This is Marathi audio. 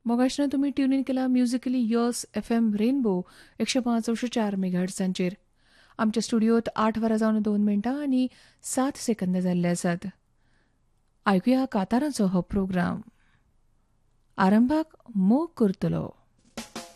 मोगाशनं तुमी ट्यून इन केला म्युझिकली यर्स FM रेनबो 105.4 मेगाहर्ट्झांचेर. आमच्या स्टुडिओत 8 वरां जावन 2 मिनटां आनी 7 सेकंद जाल्ले आसात. आयकुया कांतारांचो हो प्रोग्राम. आरंभाक मोग करतलो.